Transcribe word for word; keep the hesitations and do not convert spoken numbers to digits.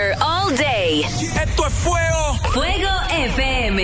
all day. Esto es fuego. Fuego F M.